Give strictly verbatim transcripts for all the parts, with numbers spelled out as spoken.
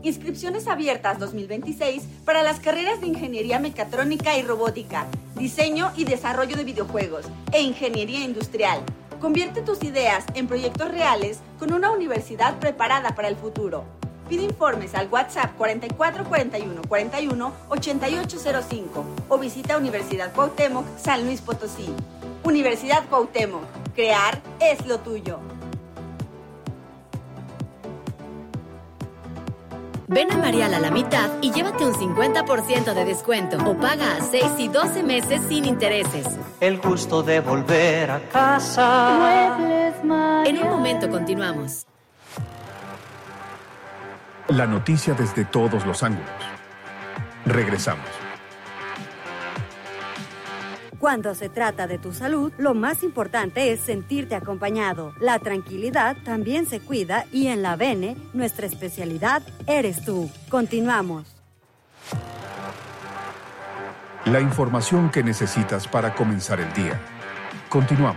Inscripciones abiertas dos mil veintiséis para las carreras de Ingeniería Mecatrónica y Robótica, Diseño y Desarrollo de Videojuegos e Ingeniería Industrial. Convierte tus ideas en proyectos reales con una universidad preparada para el futuro. Pide informes al WhatsApp cuarenta y cuatro cuarenta y uno cuarenta y uno ochenta y ocho cero cinco o visita Universidad Cuauhtémoc, San Luis Potosí. Universidad Cuauhtémoc. Crear es lo tuyo. Ven a Marial a la mitad y llévate un cincuenta por ciento de descuento o paga a seis y doce meses sin intereses. El gusto de volver a casa. Muebles Marial. En un momento continuamos. La noticia desde todos los ángulos. Regresamos. Cuando se trata de tu salud, lo más importante es sentirte acompañado. La tranquilidad también se cuida y en la Bene, nuestra especialidad eres tú. Continuamos. La información que necesitas para comenzar el día. Continuamos.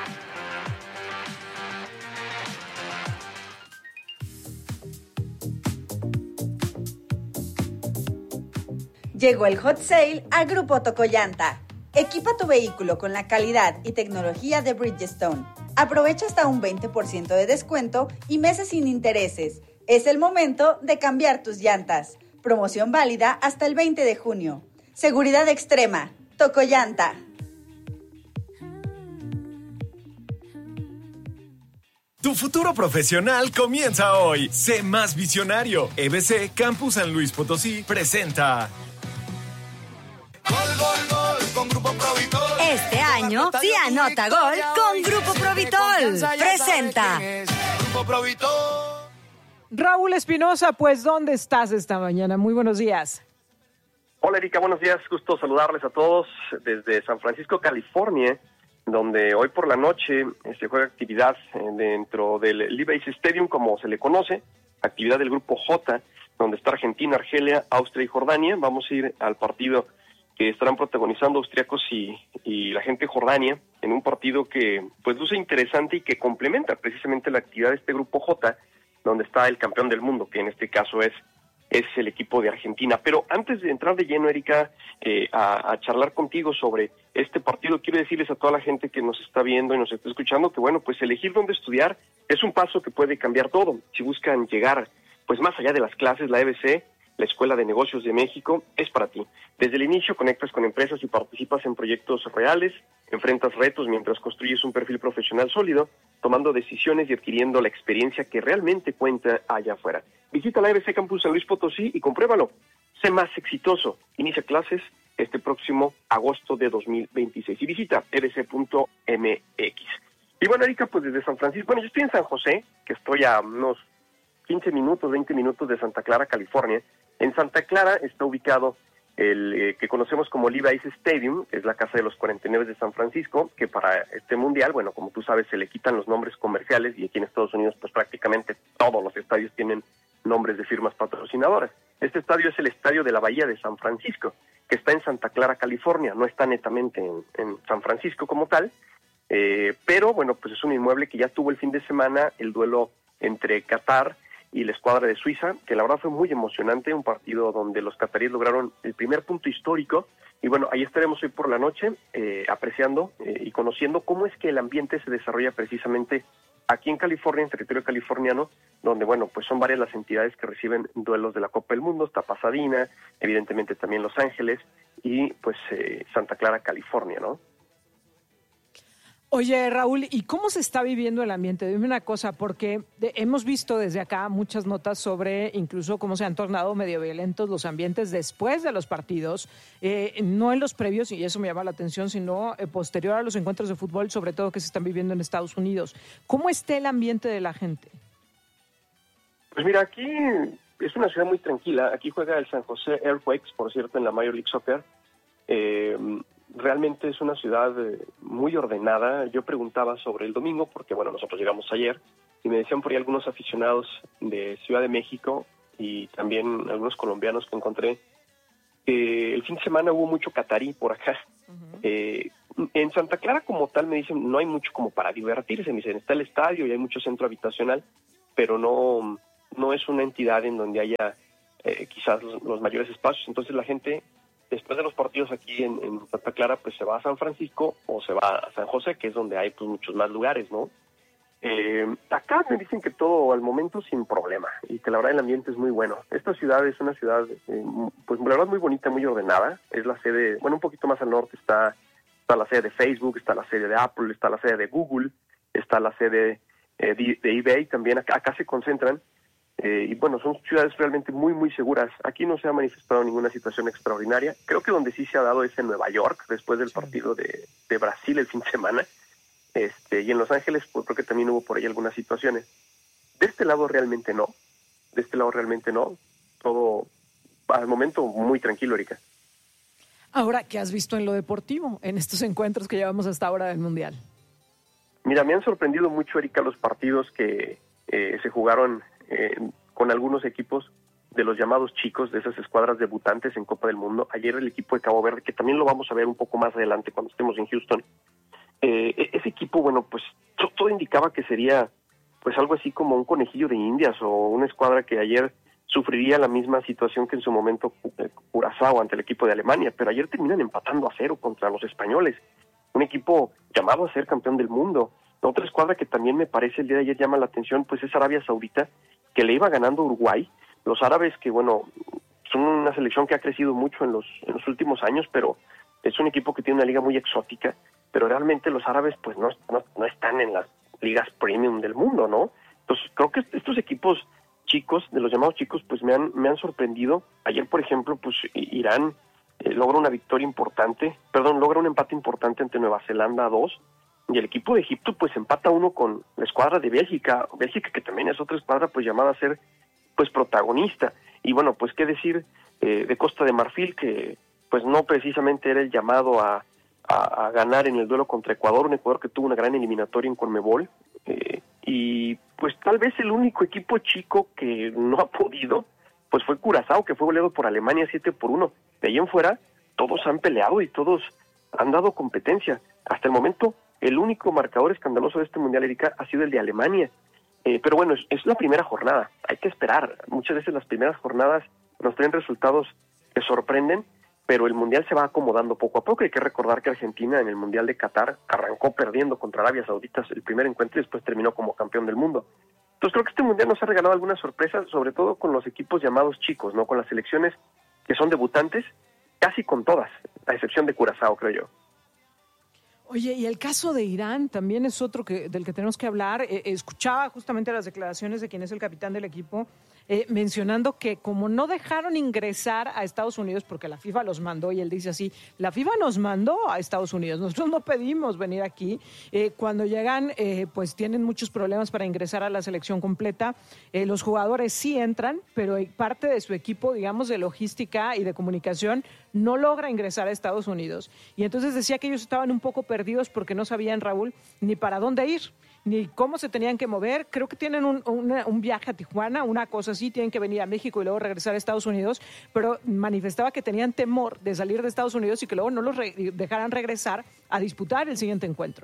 Llegó el hot sale a Grupo Tocollanta. Equipa tu vehículo con la calidad y tecnología de Bridgestone. Aprovecha hasta un veinte por ciento de descuento y meses sin intereses. Es el momento de cambiar tus llantas. Promoción válida hasta el veinte de junio. Seguridad extrema. Tocollanta. Tu futuro profesional comienza hoy. Sé más visionario. E B C Campus San Luis Potosí presenta... Gol, gol, gol, con Grupo Provitol. Este año, sí anota gol con Grupo Provitol. Presenta. Grupo Provitol. Raúl Espinosa, pues, ¿dónde estás esta mañana? Muy buenos días. Hola, Erika, buenos días. Gusto saludarles a todos desde San Francisco, California, donde hoy por la noche se juega actividad dentro del Levi's Stadium, como se le conoce, actividad del Grupo J, donde está Argentina, Argelia, Austria y Jordania. Vamos a ir al partido que estarán protagonizando austriacos y, y la gente de Jordania, en un partido que pues luce interesante y que complementa precisamente la actividad de este Grupo J, donde está el campeón del mundo, que en este caso es, es el equipo de Argentina. Pero antes de entrar de lleno, Erika, eh, a, a charlar contigo sobre este partido, quiero decirles a toda la gente que nos está viendo y nos está escuchando que, bueno, pues elegir dónde estudiar es un paso que puede cambiar todo. Si buscan llegar pues más allá de las clases, la E B C, la Escuela de Negocios de México, es para ti. Desde el inicio conectas con empresas y participas en proyectos reales, enfrentas retos mientras construyes un perfil profesional sólido, tomando decisiones y adquiriendo la experiencia que realmente cuenta allá afuera. Visita la E B C Campus San Luis Potosí y compruébalo. Sé más exitoso. Inicia clases este próximo agosto de dos mil veintiséis y visita e b c punto m x. Y bueno, Erika, pues desde San Francisco, bueno, yo estoy en San José, que estoy a unos quince minutos, veinte minutos de Santa Clara, California. En Santa Clara está ubicado el eh, que conocemos como Levi's Stadium, que es la casa de los cuarenta y nueve de San Francisco, que para este mundial, bueno, como tú sabes, se le quitan los nombres comerciales y aquí en Estados Unidos, pues prácticamente todos los estadios tienen nombres de firmas patrocinadoras. Este estadio es el Estadio de la Bahía de San Francisco, que está en Santa Clara, California, no está netamente en, en San Francisco como tal, eh, pero bueno, pues es un inmueble que ya tuvo el fin de semana el duelo entre Qatar y la escuadra de Suiza, que la verdad fue muy emocionante, un partido donde los cataríes lograron el primer punto histórico, y bueno, ahí estaremos hoy por la noche eh, apreciando eh, y conociendo cómo es que el ambiente se desarrolla precisamente aquí en California, en territorio californiano, donde bueno, pues son varias las entidades que reciben duelos de la Copa del Mundo, está Pasadena, evidentemente también Los Ángeles, y pues eh, Santa Clara, California, ¿no? Oye, Raúl, ¿y cómo se está viviendo el ambiente? Dime una cosa, porque hemos visto desde acá muchas notas sobre incluso cómo se han tornado medio violentos los ambientes después de los partidos, eh, no en los previos, y eso me llama la atención, sino eh, posterior a los encuentros de fútbol, sobre todo que se están viviendo en Estados Unidos. ¿Cómo está el ambiente de la gente? Pues mira, aquí es una ciudad muy tranquila. Aquí juega el San José Earthquakes, por cierto, en la Major League Soccer. Eh, Realmente es una ciudad eh, muy ordenada. Yo preguntaba sobre el domingo, porque bueno, nosotros llegamos ayer, y me decían por ahí algunos aficionados de Ciudad de México y también algunos colombianos que encontré, que el fin de semana hubo mucho catarí por acá. Uh-huh. Eh, en Santa Clara como tal me dicen, no hay mucho como para divertirse, me dicen, está el estadio y hay mucho centro habitacional, pero no, no es una entidad en donde haya eh, quizás los, los mayores espacios. Entonces la gente, después de los partidos aquí en, en Santa Clara, pues se va a San Francisco o se va a San José, que es donde hay pues muchos más lugares, ¿no? Eh, acá me dicen que todo al momento sin problema y que la verdad el ambiente es muy bueno. Esta ciudad es una ciudad, eh, pues la verdad muy bonita, muy ordenada. Es la sede, bueno, un poquito más al norte está, está la sede de Facebook, está la sede de Apple, está la sede de Google, está la sede eh, de, de eBay, también acá, acá se concentran. Eh, y bueno, son ciudades realmente muy, muy seguras. Aquí no se ha manifestado ninguna situación extraordinaria. Creo que donde sí se ha dado es en Nueva York, después del partido de, de Brasil el fin de semana. Este, y en Los Ángeles, pues creo que también hubo por ahí algunas situaciones. De este lado realmente no. De este lado realmente no. Todo, al momento, muy tranquilo, Erika. Ahora, ¿qué has visto en lo deportivo, en estos encuentros que llevamos hasta ahora del Mundial? Mira, me han sorprendido mucho, Erika, los partidos que eh, se jugaron eh, con algunos equipos de los llamados chicos, de esas escuadras debutantes en Copa del Mundo. Ayer el equipo de Cabo Verde, que también lo vamos a ver un poco más adelante cuando estemos en Houston. Eh, ese equipo, bueno, pues todo, todo indicaba que sería pues algo así como un conejillo de indias o una escuadra que ayer sufriría la misma situación que en su momento Curazao ante el equipo de Alemania, pero ayer terminan empatando a cero contra los españoles, un equipo llamado a ser campeón del mundo. La otra escuadra que también me parece el día de ayer llama la atención, pues es Arabia Saudita, que le iba ganando a Uruguay. Los árabes que, bueno, son una selección que ha crecido mucho en los, en los últimos años, pero es un equipo que tiene una liga muy exótica, pero realmente los árabes pues no, no, no están en las ligas premium del mundo, ¿no? Entonces creo que estos equipos chicos, de los llamados chicos, pues me han me han sorprendido. Ayer, por ejemplo, pues Irán eh, logra una victoria importante, perdón, logra un empate importante ante Nueva Zelanda a dos, y el equipo de Egipto pues empata uno con la escuadra de Bélgica, Bélgica que también es otra escuadra pues llamada a ser pues protagonista. Y bueno, pues qué decir eh, de Costa de Marfil, que pues no precisamente era el llamado a A, a ganar en el duelo contra Ecuador, un Ecuador que tuvo una gran eliminatoria en Conmebol, eh, y pues tal vez el único equipo chico que no ha podido, pues fue Curazao, que fue goleado por Alemania siete por uno. De ahí en fuera, todos han peleado y todos han dado competencia. Hasta el momento, el único marcador escandaloso de este Mundial, Erika, ha sido el de Alemania. Eh, pero bueno, es, es la primera jornada, hay que esperar. Muchas veces las primeras jornadas nos traen resultados que sorprenden, pero el Mundial se va acomodando poco a poco. Hay que recordar que Argentina en el Mundial de Qatar arrancó perdiendo contra Arabia Saudita el primer encuentro y después terminó como campeón del mundo. Entonces creo que este Mundial nos ha regalado algunas sorpresas, sobre todo con los equipos llamados chicos, ¿no? Con las selecciones que son debutantes, casi con todas, a excepción de Curazao, creo yo. Oye, y el caso de Irán también es otro que, del que tenemos que hablar. Eh, escuchaba justamente las declaraciones de quien es el capitán del equipo, eh, mencionando que como no dejaron ingresar a Estados Unidos, porque la FIFA los mandó, y él dice así, la FIFA nos mandó a Estados Unidos, nosotros no pedimos venir aquí. Eh, cuando llegan, eh, pues tienen muchos problemas para ingresar a la selección completa. Eh, los jugadores sí entran, pero parte de su equipo, digamos, de logística y de comunicación, no logra ingresar a Estados Unidos. Y entonces decía que ellos estaban un poco perdidos porque no sabían, Raúl, ni para dónde ir, ni cómo se tenían que mover. Creo que tienen un, un, un viaje a Tijuana, una cosa así, tienen que venir a México y luego regresar a Estados Unidos, pero manifestaba que tenían temor de salir de Estados Unidos y que luego no los re- dejaran regresar a disputar el siguiente encuentro.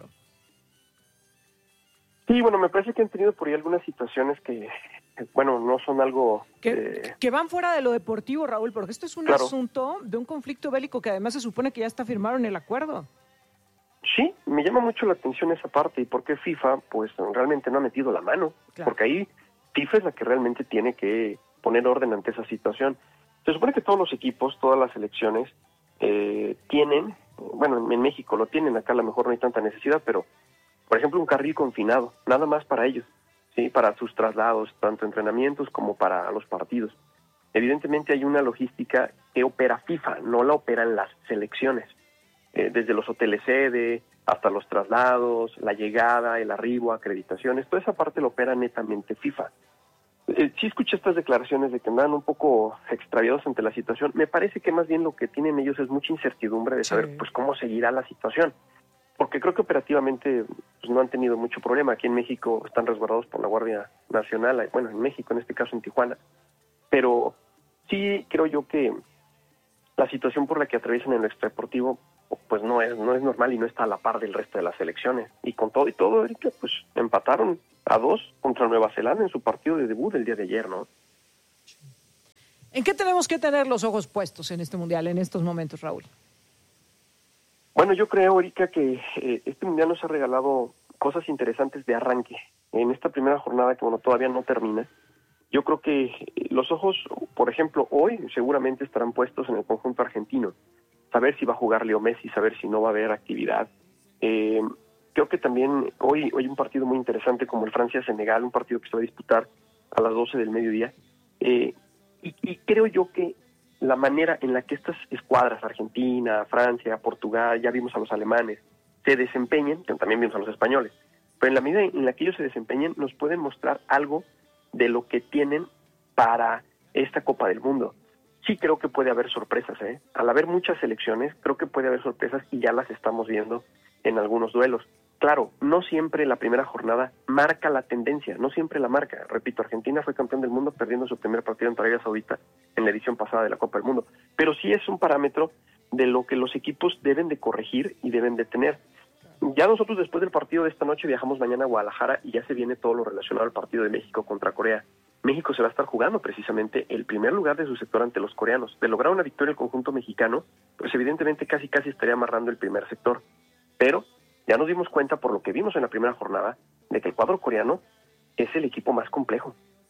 Sí, bueno, me parece que han tenido por ahí algunas situaciones que, bueno, no son algo... Que, eh... que van fuera de lo deportivo, Raúl, porque esto es un claro. asunto de un conflicto bélico que además se supone que ya está firmado en el acuerdo. Sí, me llama mucho la atención esa parte y por qué FIFA pues realmente no ha metido la mano, claro. Porque ahí FIFA es la que realmente tiene que poner orden ante esa situación. Se supone que todos los equipos, todas las selecciones eh, tienen, bueno, en, en México lo tienen, acá a lo mejor no hay tanta necesidad, pero por ejemplo un carril confinado, nada más para ellos, sí, para sus traslados, tanto entrenamientos como para los partidos. Evidentemente hay una logística que opera FIFA, no la operan las selecciones. Eh, desde los hoteles sede hasta los traslados, la llegada, el arribo, acreditaciones, toda esa parte lo opera netamente FIFA. Eh, sí escuché estas declaraciones de que andan un poco extraviados ante la situación. Me parece que más bien lo que tienen ellos es mucha incertidumbre de saber sí. pues cómo seguirá la situación, porque creo que operativamente pues, no han tenido mucho problema. Aquí en México están resguardados por la Guardia Nacional, bueno, en México, en este caso en Tijuana, pero sí creo yo que la situación por la que atraviesan en lo extradeportivo pues no es no es normal y no está a la par del resto de las selecciones. Y con todo y todo, Erika, pues empataron a dos contra Nueva Zelanda en su partido de debut el día de ayer, ¿no? ¿En qué tenemos que tener los ojos puestos en este Mundial, en estos momentos, Raúl? Bueno, yo creo, Erika, que eh, este Mundial nos ha regalado cosas interesantes de arranque. En esta primera jornada, que bueno, todavía no termina, yo creo que los ojos, por ejemplo, hoy seguramente estarán puestos en el conjunto argentino. Saber si va a jugar Leo Messi, saber si no va a haber actividad. Eh, creo que también hoy hoy un partido muy interesante como el Francia-Senegal, un partido que se va a disputar a las doce del mediodía. Eh, y, y creo yo que la manera en la que estas escuadras, Argentina, Francia, Portugal, ya vimos a los alemanes, se desempeñen, que también vimos a los españoles, pero en la medida en la que ellos se desempeñen, nos pueden mostrar algo de lo que tienen para esta Copa del Mundo. Sí creo que puede haber sorpresas, ¿eh? Al haber muchas selecciones, creo que puede haber sorpresas y ya las estamos viendo en algunos duelos. Claro, no siempre la primera jornada marca la tendencia, no siempre la marca. Repito, Argentina fue campeón del mundo perdiendo su primer partido en Arabia Saudita en la edición pasada de la Copa del Mundo. Pero sí es un parámetro de lo que los equipos deben de corregir y deben de tener. Ya nosotros después del partido de esta noche viajamos mañana a Guadalajara y ya se viene todo lo relacionado al partido de México contra Corea. México se va a estar jugando precisamente el primer lugar de su sector ante los coreanos. De lograr una victoria el conjunto mexicano, pues evidentemente casi casi estaría amarrando el primer sector. Pero ya nos dimos cuenta por lo que vimos en la primera jornada de que el cuadro coreano es el equipo más complejo.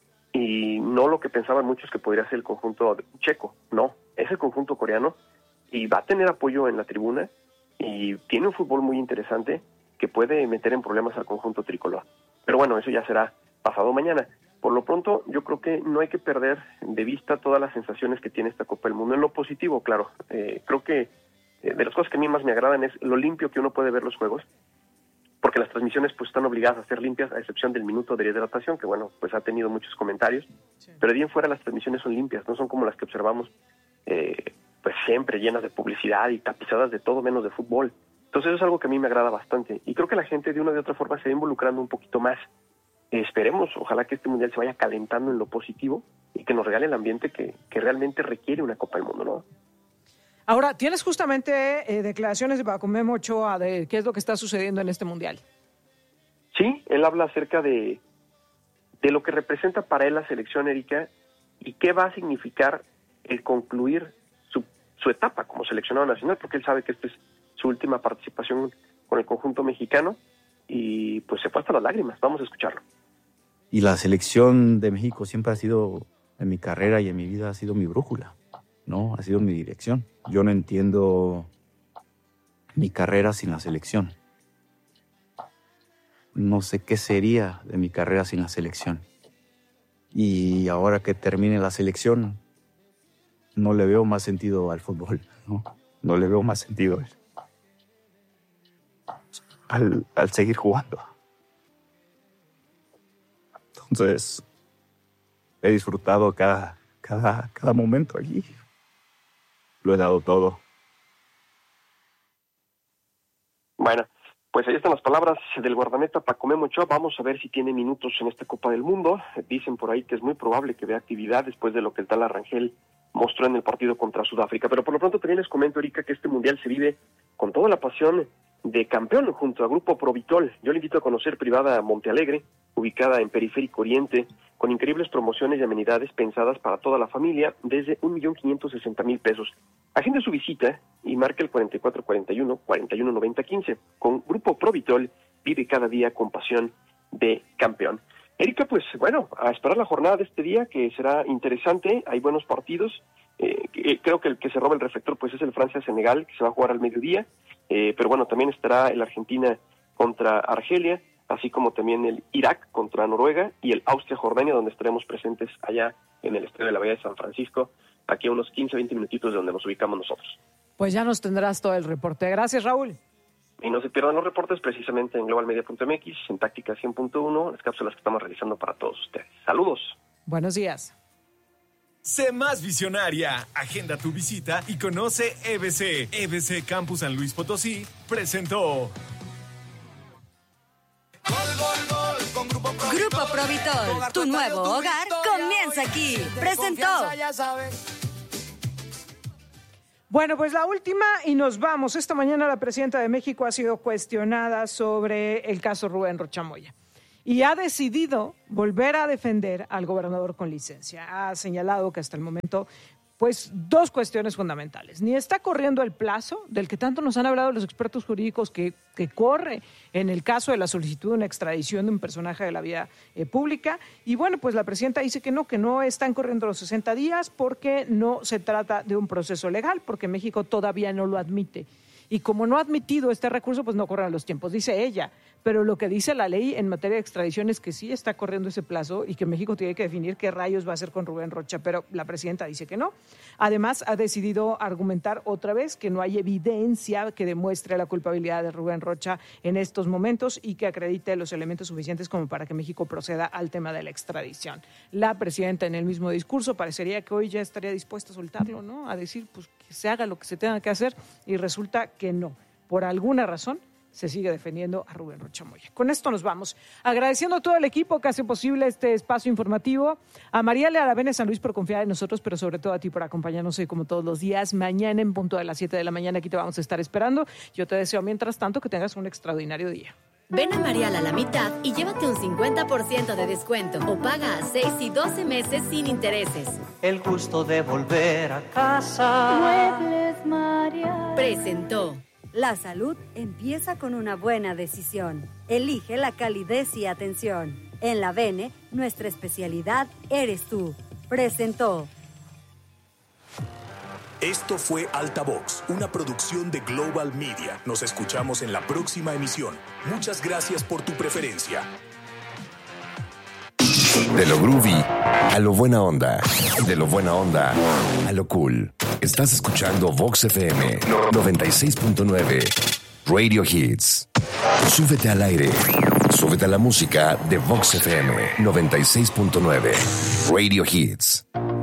Y no lo que pensaban muchos que podría ser el conjunto checo. No, es el conjunto coreano y va a tener apoyo en la tribuna y tiene un fútbol muy interesante que puede meter en problemas al conjunto tricolor. Pero bueno, eso ya será pasado mañana. Por lo pronto, yo creo que no hay que perder de vista todas las sensaciones que tiene esta Copa del Mundo. En lo positivo, claro, eh, creo que eh, de las cosas que a mí más me agradan es lo limpio que uno puede ver los juegos, porque las transmisiones pues están obligadas a ser limpias, a excepción del minuto de hidratación, que bueno, pues ha tenido muchos comentarios, sí. Pero de bien fuera las transmisiones son limpias, no son como las que observamos eh, pues siempre llenas de publicidad y tapizadas de todo menos de fútbol. Entonces eso es algo que a mí me agrada bastante y creo que la gente de una u otra forma se va involucrando un poquito más. Eh, esperemos, ojalá que este Mundial se vaya calentando en lo positivo y que nos regale el ambiente que, que realmente requiere una Copa del Mundo, ¿no? Ahora, tienes justamente eh, declaraciones de Paco Memo Ochoa de qué es lo que está sucediendo en este Mundial. Sí, él habla acerca de, de lo que representa para él la selección, Erika, y qué va a significar el concluir su, su etapa como seleccionado nacional, porque él sabe que esta es su última participación con el conjunto mexicano y pues se fue hasta las lágrimas. Vamos a escucharlo. Y la selección de México siempre ha sido, en mi carrera y en mi vida, ha sido mi brújula, ¿no? Ha sido mi dirección. Yo no entiendo mi carrera sin la selección. No sé qué sería de mi carrera sin la selección. Y ahora que termine la selección, no le veo más sentido al fútbol, ¿no? No le veo más sentido al, al seguir jugando. Entonces, he disfrutado cada, cada, cada momento allí. Lo he dado todo. Bueno, pues ahí están las palabras del guardameta Paco Memo Ochoa. Vamos a ver si tiene minutos en esta Copa del Mundo. Dicen por ahí que es muy probable que vea actividad después de lo que el tal Arrangel mostró en el partido contra Sudáfrica. Pero por lo pronto también les comento, Erika, que este Mundial se vive con toda la pasión de campeón junto a Grupo Provitol. Yo le invito a conocer Privada Montealegre, ubicada en Periférico Oriente, con increíbles promociones y amenidades pensadas para toda la familia desde un millón quinientos sesenta mil pesos. Agende su visita y marque el cuarenta y cuatro cuarenta y uno, cuarenta y uno noventa quince. Con Grupo Provitol vive cada día con pasión de campeón. Erika, pues bueno, a esperar la jornada de este día, que será interesante. Hay buenos partidos. Eh, eh, creo que el que se roba el reflector pues es el Francia-Senegal, que se va a jugar al mediodía. Eh, pero bueno, también estará el Argentina contra Argelia, así como también el Irak contra Noruega y el Austria-Jordania, donde estaremos presentes allá en el Estadio de la Bahía de San Francisco, aquí a unos quince, veinte minutitos de donde nos ubicamos nosotros. Pues ya nos tendrás todo el reporte. Gracias, Raúl. Y no se pierdan los reportes precisamente en global media punto m x, en Táctica cien punto uno, las cápsulas que estamos realizando para todos ustedes. Saludos. Buenos días. Sé más visionaria. Agenda tu visita y conoce E B C. E B C Campus San Luis Potosí presentó. Grupo Provitol, tu nuevo hogar comienza aquí. Presentó. Bueno, pues la última y nos vamos. Esta mañana la presidenta de México ha sido cuestionada sobre el caso Rubén Rochamoya. y ha decidido volver a defender al gobernador con licencia. Ha señalado que hasta el momento, pues, dos cuestiones fundamentales. Ni está corriendo el plazo del que tanto nos han hablado los expertos jurídicos que, que corre en el caso de la solicitud de una extradición de un personaje de la vida eh, pública. Y bueno, pues la presidenta dice que no, que no están corriendo los sesenta días porque no se trata de un proceso legal, porque México todavía no lo admite. Y como no ha admitido este recurso, pues no corren los tiempos, dice ella. Pero lo que dice la ley en materia de extradición es que sí está corriendo ese plazo y que México tiene que definir qué rayos va a hacer con Rubén Rocha, pero la presidenta dice que no. Además, ha decidido argumentar otra vez que no hay evidencia que demuestre la culpabilidad de Rubén Rocha en estos momentos y que acredite los elementos suficientes como para que México proceda al tema de la extradición. La presidenta en el mismo discurso parecería que hoy ya estaría dispuesta a soltarlo, ¿no? A decir pues que se haga lo que se tenga que hacer, y resulta que no. Por alguna razón se sigue defendiendo a Rubén Rocha Moya. Con esto nos vamos. Agradeciendo a todo el equipo que hace posible este espacio informativo, a Mariale Aravena San Luis por confiar en nosotros, pero sobre todo a ti por acompañarnos hoy como todos los días. Mañana en punto de las siete de la mañana aquí te vamos a estar esperando. Yo te deseo, mientras tanto, que tengas un extraordinario día. Ven a Mariala a la mitad y llévate un cincuenta por ciento de descuento o paga a seis y doce meses sin intereses. El gusto de volver a casa. Muebles Mariala. Presentó. La salud empieza con una buena decisión. Elige la calidez y atención. En la Bene, nuestra especialidad eres tú. Presentó. Esto fue Altavox, una producción de Global Media. Nos escuchamos en la próxima emisión. Muchas gracias por tu preferencia. De lo groovy a lo buena onda. De lo buena onda a lo cool. Estás escuchando Vox F M noventa y seis punto nueve. Radio Hits. Súbete al aire. Súbete a la música de Vox F M noventa y seis punto nueve. Radio Hits.